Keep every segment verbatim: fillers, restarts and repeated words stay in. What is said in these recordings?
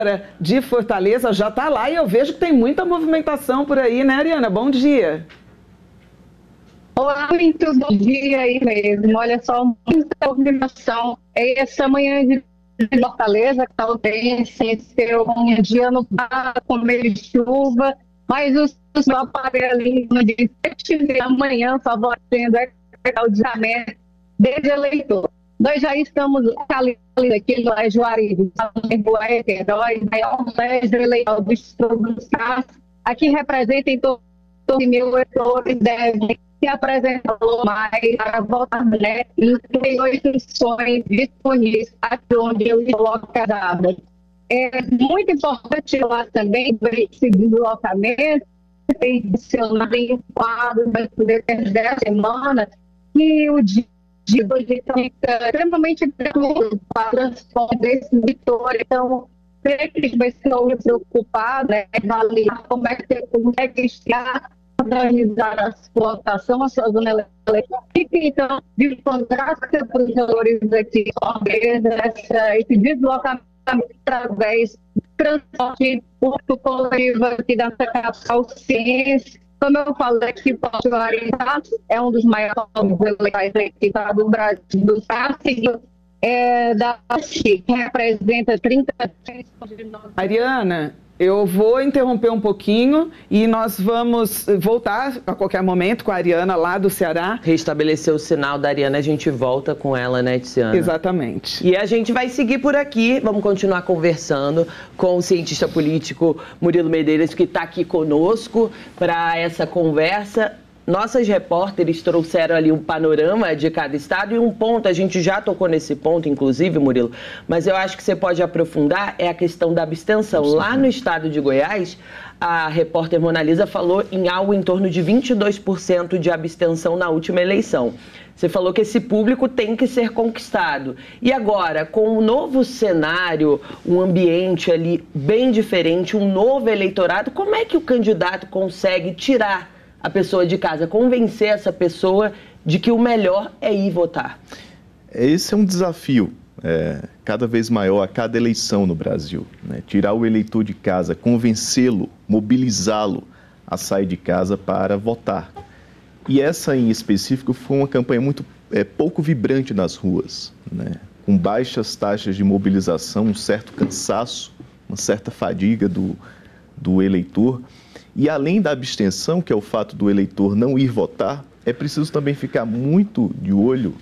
de Fortaleza já está lá e eu vejo que tem muita movimentação por aí, né, Ariana? Bom dia. Olá, muito bom dia aí mesmo. Olha só, muita movimentação. Essa manhã de Fortaleza, que está bem, seu um dia no bar, com meio de chuva, mas os vão aparecer ali no dia sete da manhã, favorecendo o adiamento desde eleitor. Nós já estamos ali aqui no Juaribe, em Boé, Queiroz, maior colégio eleitoral do Estado do Estado. Aqui representam todos os mil eleitores, devem se apresentar mais para votar, né? E tem oito opções disponíveis aqui onde eu coloco cada. É muito importante lá também esse deslocamento, tem adicionado em quadro vai poder ter dez semanas, que o dia de hoje fica extremamente tranquilo para o transporte desse vitor. Então, sempre vai ser preocupado, né? Avaliar como é que você consegue estar, organizar a sua votação, a sua zona eleitoral. Então, de contraste para os valores aqui, esse deslocamento através do transporte público coletivo aqui da capital ciência. Como eu falei aqui, o Juaribe é um dos maiores eleitorais aqui do Brasil, do Estado, é, da que representa trinta por cento. Ariana, eu vou interromper um pouquinho e nós vamos voltar a qualquer momento com a Ariana lá do Ceará. Restabelecer o sinal da Ariana, a gente volta com ela, né, Tiziana? Exatamente. E a gente vai seguir por aqui, vamos continuar conversando com o cientista político Murilo Medeiros, que está aqui conosco para essa conversa. Nossas repórteres trouxeram ali um panorama de cada estado e um ponto, a gente já tocou nesse ponto, inclusive, Murilo, mas eu acho que você pode aprofundar, é a questão da abstenção. Lá no estado de Goiás, a repórter Mona Lisa falou em algo em torno de vinte e dois por cento de abstenção na última eleição. Você falou que esse público tem que ser conquistado. E agora, com um novo cenário, um ambiente ali bem diferente, um novo eleitorado, como é que o candidato consegue tirar a pessoa de casa, convencer essa pessoa de que o melhor é ir votar? Esse é um desafio é, cada vez maior a cada eleição no Brasil, né? Tirar o eleitor de casa, convencê-lo, mobilizá-lo a sair de casa para votar. E essa em específico foi uma campanha muito é, pouco vibrante nas ruas, né? Com baixas taxas de mobilização, um certo cansaço, uma certa fadiga do, do eleitor. E além da abstenção, que é o fato do eleitor não ir votar, é preciso também ficar muito de olho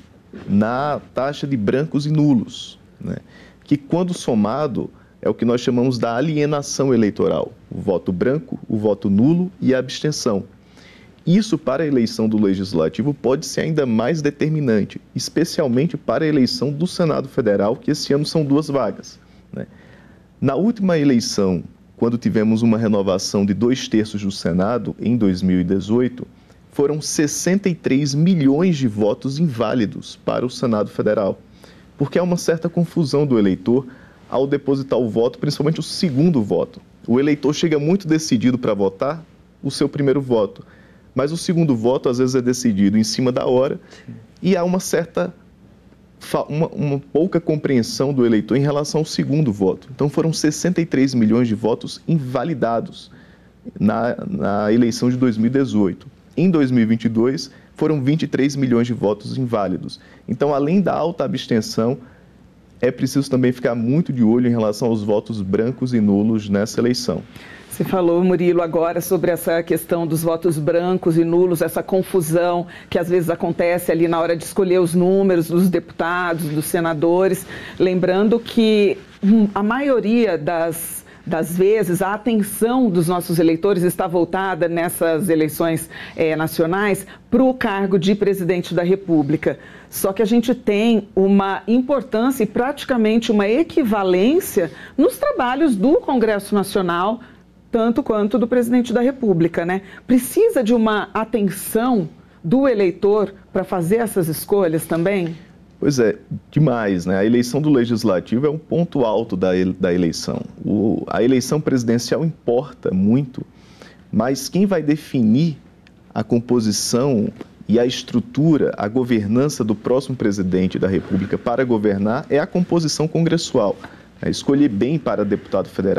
na taxa de brancos e nulos, né? Que quando somado é o que nós chamamos da alienação eleitoral, o voto branco, o voto nulo e a abstenção. Isso para a eleição do Legislativo pode ser ainda mais determinante, especialmente para a eleição do Senado Federal, que esse ano são duas vagas, né? Na última eleição, quando tivemos uma renovação de dois terços do Senado, em dois mil e dezoito, foram sessenta e três milhões de votos inválidos para o Senado Federal, porque há uma certa confusão do eleitor ao depositar o voto, principalmente o segundo voto. O eleitor chega muito decidido para votar o seu primeiro voto, mas o segundo voto às vezes é decidido em cima da hora. Sim. E há uma certa Uma, uma pouca compreensão do eleitor em relação ao segundo voto. Então foram sessenta e três milhões de votos invalidados na, na eleição de dois mil e dezoito. Em dois mil e vinte e dois, foram vinte e três milhões de votos inválidos. Então, além da alta abstenção, é preciso também ficar muito de olho em relação aos votos brancos e nulos nessa eleição. Você falou, Murilo, agora sobre essa questão dos votos brancos e nulos, essa confusão que às vezes acontece ali na hora de escolher os números dos deputados, dos senadores. Lembrando que a maioria das, das vezes a atenção dos nossos eleitores está voltada nessas eleições é, nacionais para o cargo de presidente da República. Só que a gente tem uma importância e praticamente uma equivalência nos trabalhos do Congresso Nacional, tanto quanto do presidente da República, né? Precisa de uma atenção do eleitor para fazer essas escolhas também? Pois é, demais, né? A eleição do Legislativo é um ponto alto da, da eleição. O, a eleição presidencial importa muito, mas quem vai definir a composição e a estrutura, a governança do próximo presidente da República para governar é a composição congressual. Escolher bem para deputado federal